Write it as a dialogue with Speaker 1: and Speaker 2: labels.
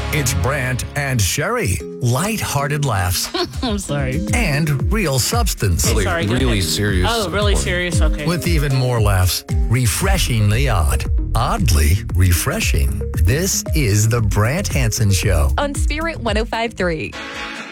Speaker 1: It's Brant and Sherry. Light-hearted laughs
Speaker 2: I'm sorry.
Speaker 1: and real substance.
Speaker 2: Okay, sorry, go
Speaker 3: really
Speaker 2: ahead.
Speaker 3: serious.
Speaker 2: Oh, really serious? Okay.
Speaker 1: With even more laughs. Refreshingly odd. Oddly refreshing. This is the Brant Hansen Show.
Speaker 4: On Spirit 105.3.